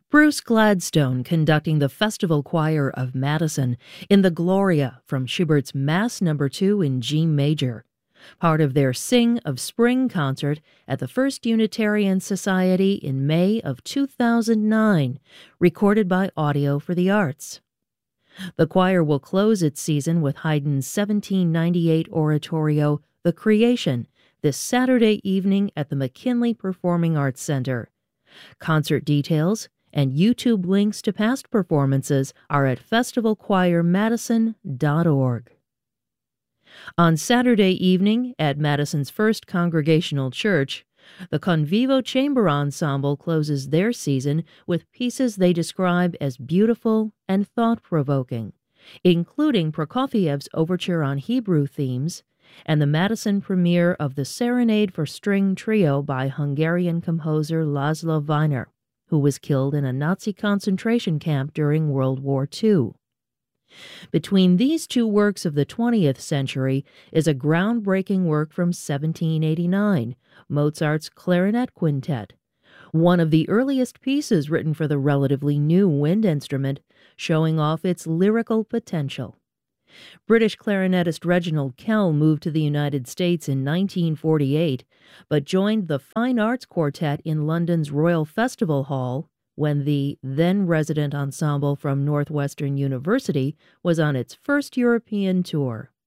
Bruce Gladstone conducting the Festival Choir of Madison in the Gloria from Schubert's Mass No. 2 in G major, part of their Sing of Spring concert at the First Unitarian Society in May of 2009, recorded by Audio for the Arts. The choir will close its season with Haydn's 1798 oratorio, The Creation, this Saturday evening at the McKinley Performing Arts Center. Concert details and YouTube links to past performances are at festivalchoirmadison.org. On Saturday evening at Madison's First Congregational Church, the Convivo Chamber Ensemble closes their season with pieces they describe as beautiful and thought-provoking, including Prokofiev's overture on Hebrew themes and the Madison premiere of the Serenade for String Trio by Hungarian composer Laszlo Weiner, who was killed in a Nazi concentration camp during World War II. Between these two works of the 20th century is a groundbreaking work from 1789, Mozart's Clarinet Quintet, one of the earliest pieces written for the relatively new wind instrument, showing off its lyrical potential. British clarinetist Reginald Kell moved to the United States in 1948, but joined the Fine Arts Quartet in London's Royal Festival Hall when the then-resident ensemble from Northwestern University was on its first European tour.